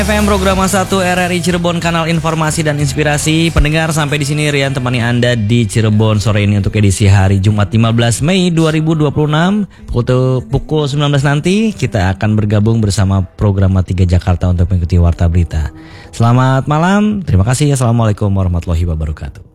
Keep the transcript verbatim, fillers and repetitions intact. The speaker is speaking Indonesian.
F M program satu R R I Cirebon, kanal informasi dan inspirasi. Pendengar, sampai di sini Rian temani Anda di Cirebon sore ini untuk edisi hari Jumat lima belas Mei dua ribu dua puluh enam. Pukul, pukul sembilan belas nanti kita akan bergabung bersama program tiga Jakarta untuk mengikuti Warta Berita. Selamat malam, terima kasih. Assalamualaikum warahmatullahi wabarakatuh.